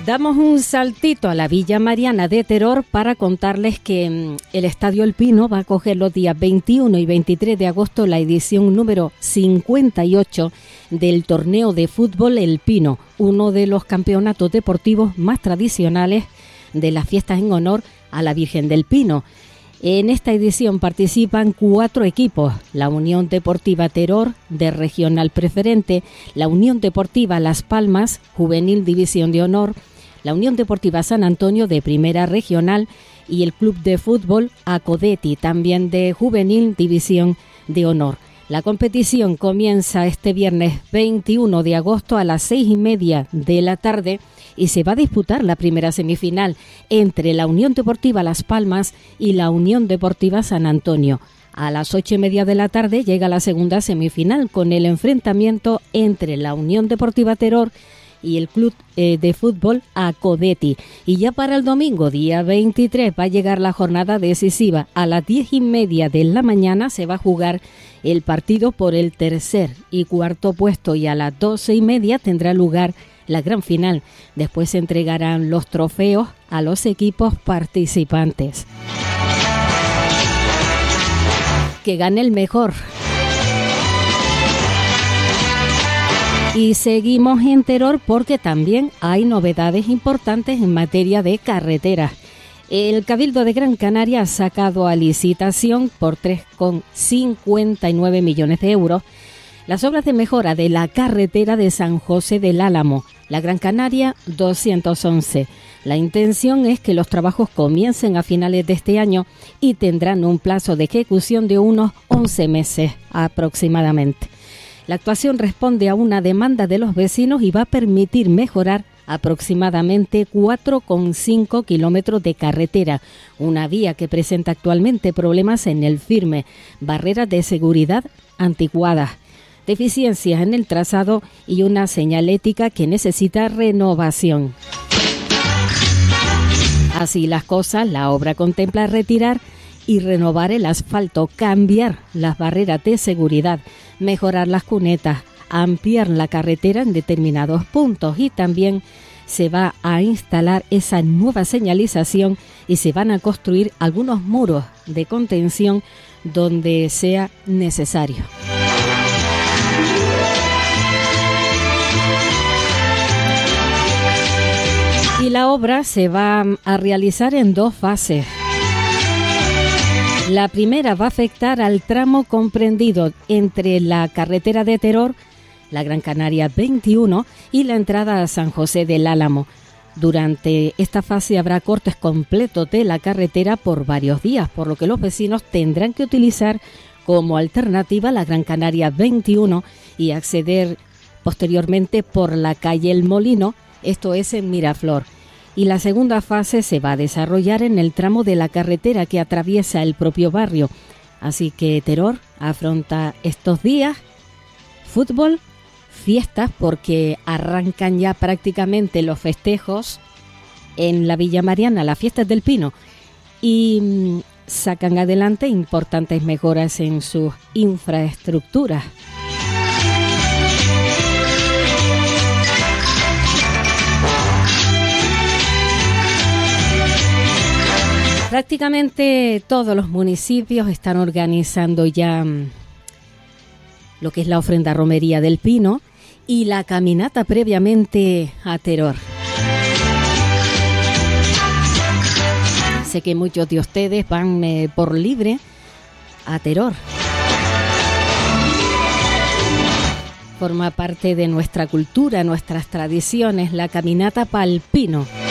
Damos un saltito a la Villa Mariana de Teror para contarles que el Estadio El Pino va a acoger los días 21 y 23 de agosto la edición número 58 del torneo de fútbol El Pino, uno de los campeonatos deportivos más tradicionales de las fiestas en honor a la Virgen del Pino. En esta edición participan 4 equipos: la Unión Deportiva Teror, de Regional Preferente, la Unión Deportiva Las Palmas, Juvenil División de Honor, la Unión Deportiva San Antonio, de Primera Regional, y el Club de Fútbol Acodeti, también de Juvenil División de Honor. La competición comienza este viernes 21 de agosto a las 6:30 de la tarde y se va a disputar la primera semifinal entre la Unión Deportiva Las Palmas y la Unión Deportiva San Antonio. A las 8:30 de la tarde llega la segunda semifinal con el enfrentamiento entre la Unión Deportiva Teror y el Club de Fútbol Acodeti. Y ya para el domingo, día 23, va a llegar la jornada decisiva. A las 10:30 de la mañana se va a jugar el partido por el tercer y cuarto puesto y a las 12:30 tendrá lugar la gran final. Después se entregarán los trofeos a los equipos participantes. Que gane el mejor. Y seguimos en Teror porque también hay novedades importantes en materia de carreteras. El Cabildo de Gran Canaria ha sacado a licitación por 3,59 millones de euros las obras de mejora de la carretera de San José del Álamo, la Gran Canaria 211. La intención es que los trabajos comiencen a finales de este año y tendrán un plazo de ejecución de unos 11 meses aproximadamente. La actuación responde a una demanda de los vecinos y va a permitir mejorar aproximadamente 4,5 kilómetros de carretera, una vía que presenta actualmente problemas en el firme, barreras de seguridad anticuadas, deficiencias en el trazado y una señalética que necesita renovación. Así las cosas, la obra contempla retirar y renovar el asfalto, cambiar las barreras de seguridad, mejorar las cunetas, ampliar la carretera en determinados puntos y también se va a instalar esa nueva señalización y se van a construir algunos muros de contención donde sea necesario. Y la obra se va a realizar en 2 fases. La primera va a afectar al tramo comprendido entre la carretera de Teror, la Gran Canaria 21, y la entrada a San José del Álamo. Durante esta fase habrá cortes completos de la carretera por varios días, por lo que los vecinos tendrán que utilizar como alternativa la Gran Canaria 21 y acceder posteriormente por la calle El Molino, esto es en Miraflor. Y la segunda fase se va a desarrollar en el tramo de la carretera que atraviesa el propio barrio. Así que Teror afronta estos días fútbol, fiestas, porque arrancan ya prácticamente los festejos en la Villa Mariana, las fiestas del Pino, y sacan adelante importantes mejoras en sus infraestructuras. Prácticamente todos los municipios están organizando ya lo que es la ofrenda romería del Pino y la caminata previamente a Teror. Sé que muchos de ustedes van por libre a Teror. Forma parte de nuestra cultura, nuestras tradiciones, la caminata pa'l Pino.